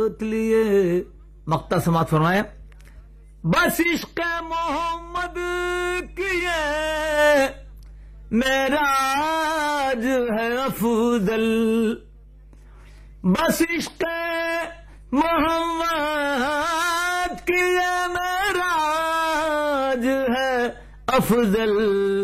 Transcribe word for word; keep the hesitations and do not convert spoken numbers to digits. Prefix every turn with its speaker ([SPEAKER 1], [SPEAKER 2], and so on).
[SPEAKER 1] लिए मक्ता समात फरमाया, बस इश्क मोहम्मद किए मेराज है अफजल, बस इश्क मोहम्मद किए मेराज है अफजल।